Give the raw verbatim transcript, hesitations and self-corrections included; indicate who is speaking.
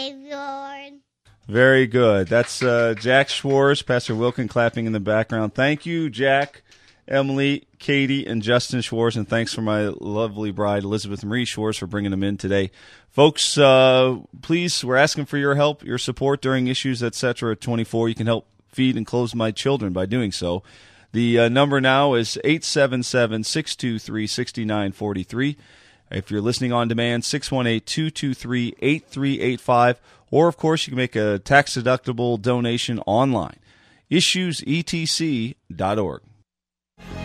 Speaker 1: Lord.
Speaker 2: Very good. That's uh, Jack Schwartz, Pastor Wilkin clapping in the background. Thank you, Jack, Emily, Katie, and Justin Schwartz, and thanks for my lovely bride, Elizabeth Marie Schwartz, for bringing them in today. Folks, uh, please, we're asking for your help, your support during Issues, et cetera at twenty-four. You can help feed and clothe my children by doing so. The uh, number now is eight seven seven, six two three, six nine four three. If you're listening on demand, six one eight, two two three, eight three eight five. Or, of course, you can make a tax-deductible donation online. issues e t c dot org.